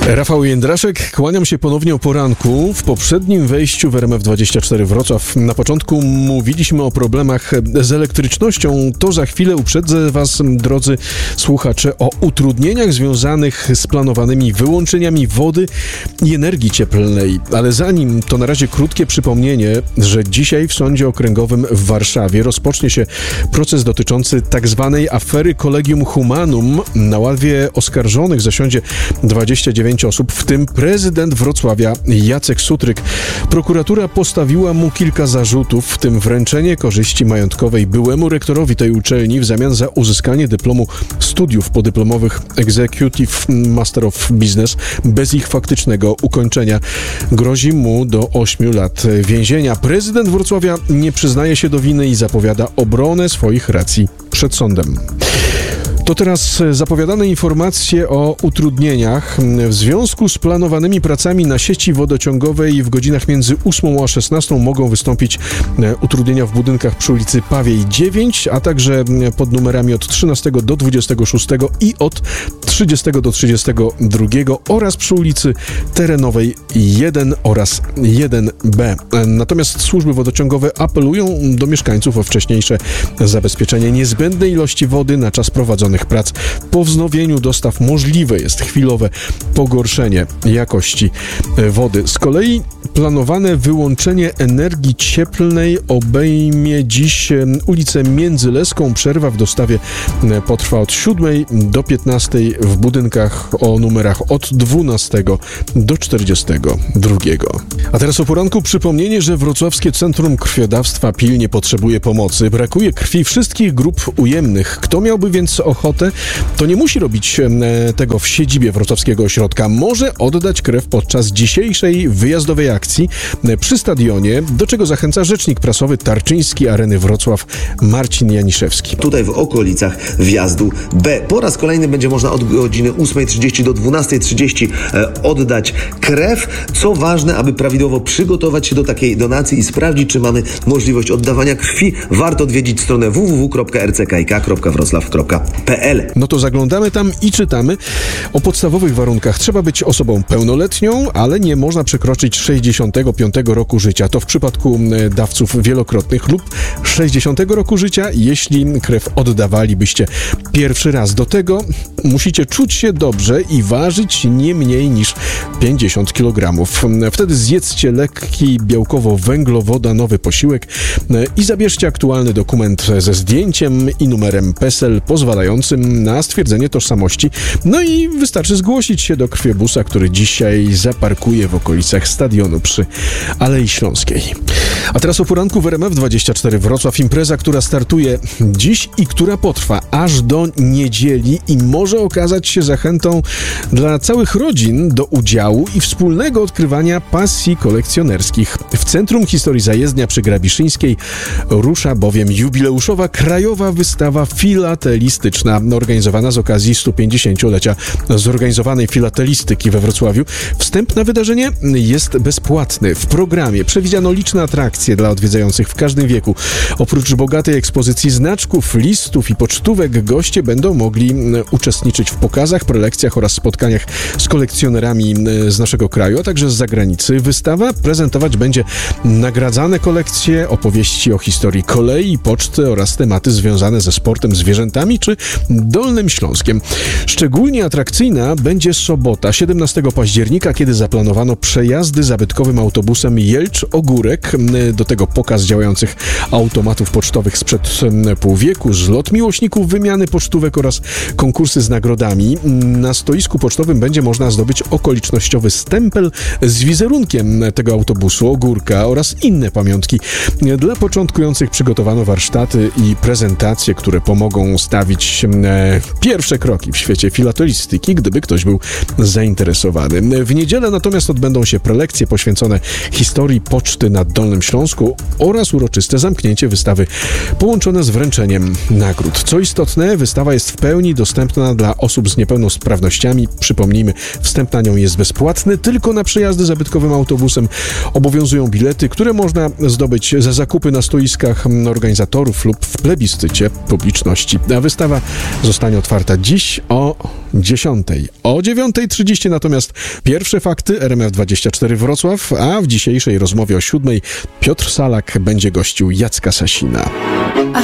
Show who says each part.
Speaker 1: Rafał Jędraszek, kłaniam się ponownie o poranku. W poprzednim wejściu w RMF24 Wrocław na początku mówiliśmy o problemach z elektrycznością. To za chwilę uprzedzę Was, drodzy słuchacze, o utrudnieniach związanych z planowanymi wyłączeniami wody i energii cieplnej. Ale zanim, to na razie krótkie przypomnienie, że dzisiaj w Sądzie Okręgowym w Warszawie rozpocznie się proces dotyczący tzw. afery Collegium Humanum. Na ławie oskarżonych zasiądzie 29 osób, w tym prezydent Wrocławia Jacek Sutryk. Prokuratura postawiła mu kilka zarzutów, w tym wręczenie korzyści majątkowej byłemu rektorowi tej uczelni w zamian za uzyskanie dyplomu studiów podyplomowych Executive Master of Business bez ich faktycznego ukończenia. Grozi mu do 8 lat więzienia. Prezydent Wrocławia nie przyznaje się do winy i zapowiada obronę swoich racji przed sądem. To teraz zapowiadane informacje o utrudnieniach. W związku z planowanymi pracami na sieci wodociągowej w godzinach między 8 a 16 mogą wystąpić utrudnienia w budynkach przy ulicy Pawiej 9, a także pod numerami od 13 do 26 i od 30 do 32 oraz przy ulicy Terenowej 1 oraz 1B. Natomiast służby wodociągowe apelują do mieszkańców o wcześniejsze zabezpieczenie niezbędnej ilości wody na czas prowadzonych prac. Po wznowieniu dostaw możliwe jest chwilowe pogorszenie jakości wody. Z kolei planowane wyłączenie energii cieplnej obejmie dziś ulicę Międzyleską. Przerwa w dostawie potrwa od 7 do 15 w budynkach o numerach od 12 do 42. A teraz o poranku przypomnienie, że Wrocławskie Centrum Krwiodawstwa pilnie potrzebuje pomocy. Brakuje krwi wszystkich grup ujemnych. Kto miałby więc ochotę, to nie musi robić tego w siedzibie wrocławskiego ośrodka. Może oddać krew podczas dzisiejszej wyjazdowej akcji przy stadionie, do czego zachęca rzecznik prasowy Tarczyński Areny Wrocław Marcin Janiszewski.
Speaker 2: Tutaj w okolicach wjazdu B. Po raz kolejny będzie można od godziny 8:30 do 12:30 oddać krew. Co ważne, aby prawidłowo przygotować się do takiej donacji i sprawdzić, czy mamy możliwość oddawania krwi, warto odwiedzić stronę www.rckik.wroclaw.pl.
Speaker 1: No to zaglądamy tam i czytamy o podstawowych warunkach. Trzeba być osobą pełnoletnią, ale nie można przekroczyć 65 roku życia. To w przypadku dawców wielokrotnych lub 60 roku życia, jeśli krew oddawalibyście pierwszy raz. Do tego musicie czuć się dobrze i ważyć nie mniej niż 50 kg. Wtedy zjedzcie lekki białkowo-węglowodanowy posiłek i zabierzcie aktualny dokument ze zdjęciem i numerem PESEL pozwalającym na stwierdzenie tożsamości. No i wystarczy zgłosić się do krwiobusa, który dzisiaj zaparkuje w okolicach stadionu przy Alei Śląskiej. A teraz o poranku w RMF24 Wrocław. Impreza, która startuje dziś i która potrwa aż do niedzieli i może okazać się zachętą dla całych rodzin do udziału i wspólnego odkrywania pasji kolekcjonerskich. W Centrum Historii Zajezdnia przy Grabiszyńskiej rusza bowiem jubileuszowa krajowa wystawa filatelistyczna organizowana z okazji 150-lecia zorganizowanej filatelistyki we Wrocławiu. Wstęp na wydarzenie jest bezpłatny. W programie przewidziano liczne atrakcje dla odwiedzających w każdym wieku. Oprócz bogatej ekspozycji znaczków, listów i pocztówek, goście będą mogli uczestniczyć w pokazach, prelekcjach oraz spotkaniach z kolekcjonerami z naszego kraju, a także z zagranicy. Wystawa prezentować będzie nagradzane kolekcje, opowieści o historii kolei, poczty oraz tematy związane ze sportem, zwierzętami czy Dolnym Śląskiem. Szczególnie atrakcyjna będzie sobota, 17 października, kiedy zaplanowano przejazdy zabytkowym autobusem Jelcz-Ogórek. Do tego pokaz działających automatów pocztowych sprzed pół wieku, zlot miłośników wymiany pocztówek oraz konkursy z nagrodami. Na stoisku pocztowym będzie można zdobyć okolicznościowy stempel z wizerunkiem tego autobusu, ogórka oraz inne pamiątki. Dla początkujących przygotowano warsztaty i prezentacje, które pomogą stawić pierwsze kroki w świecie filatelistyki, gdyby ktoś był zainteresowany. W niedzielę natomiast odbędą się prelekcje poświęcone historii poczty nad Dolnym Śląsku oraz uroczyste zamknięcie wystawy połączone z wręczeniem nagród. Co istotne, wystawa jest w pełni dostępna dla osób z niepełnosprawnościami. Przypomnijmy, wstęp na nią jest bezpłatny, tylko na przejazdy zabytkowym autobusem obowiązują bilety, które można zdobyć za zakupy na stoiskach organizatorów lub w plebiscycie publiczności. A wystawa zostanie otwarta dziś o 10:00. O 9:30 natomiast pierwsze fakty RMF24 Wrocław, a w dzisiejszej rozmowie o 7:00 Piotr Salak będzie gościł Jacka Sasina.